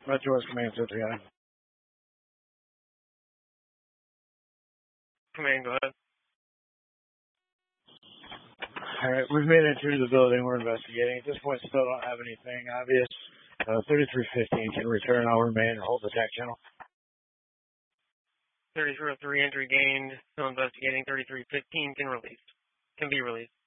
Metro West Command, Cincinnati. Command, go ahead. All right, we've made it through the building. We're investigating. At this point, still don't have anything obvious. 3315 can return. I'll remain or hold the TAC channel. 3303 entry gained. Still investigating. 3315 can be released.